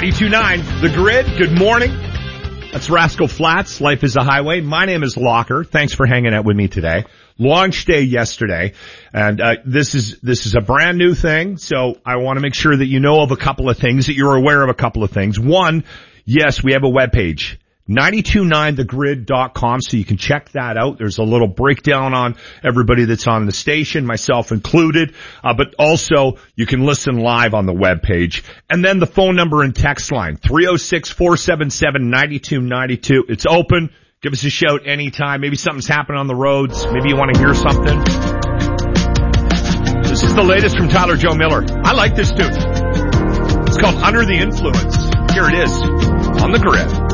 92.9 The Grid. Good morning. That's Rascal Flatts. Life is a Highway. My name is Locker. Thanks for hanging out with me today. Launch day yesterday, and this is a brand new thing. So I want to make sure that you know of a couple of things, that you're aware of a couple of things. One, yes, we have a webpage. 929thegrid.com, so you can check that out. There's a little breakdown on everybody that's on the station, myself included, but also you can listen live on the webpage. And then the phone number and text line, 306-477-9292. It's open. Give us a shout anytime. Maybe something's happening on the roads. Maybe you want to hear something. This is the latest from Tyler Joe Miller. I like this tune. It's called Under the Influence. Here it is on The Grid.